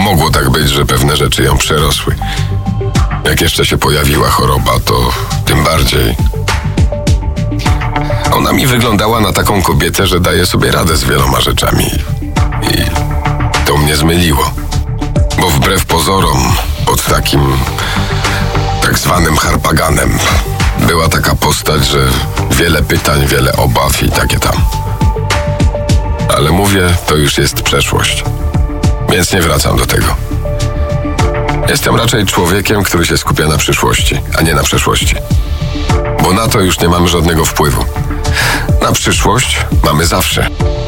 mogło tak być, że pewne rzeczy ją przerosły. Jak jeszcze się pojawiła choroba, to tym bardziej. Ona mi wyglądała na taką kobietę, że daje sobie radę z wieloma rzeczami. I to mnie zmyliło. Bo wbrew pozorom, pod takim tak zwanym harpaganem, była taka postać, że wiele pytań, wiele obaw i takie tam. Ale mówię, to już jest przeszłość. Więc nie wracam do tego. Jestem raczej człowiekiem, który się skupia na przyszłości, a nie na przeszłości. Bo na to już nie mamy żadnego wpływu. Na przyszłość mamy zawsze.